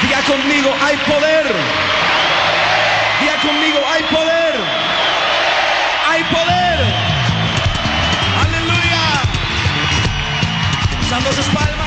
Diga conmigo, hay poder. Diga conmigo, hay poder. Hay poder. Aleluya. Usando sus palmas.